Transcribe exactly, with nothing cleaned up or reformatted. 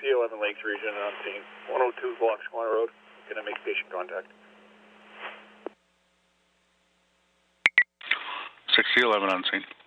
E eleven Lakes region on scene. one oh two Block Squanner Road. Going to make patient contact. six E eleven on scene.